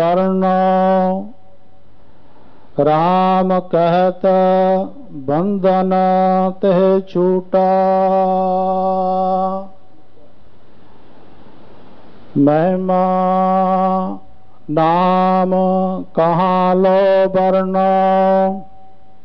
वर्ण राम कहत बंधन तह छूटा। महिमा नाम कहाँ लो वर्ण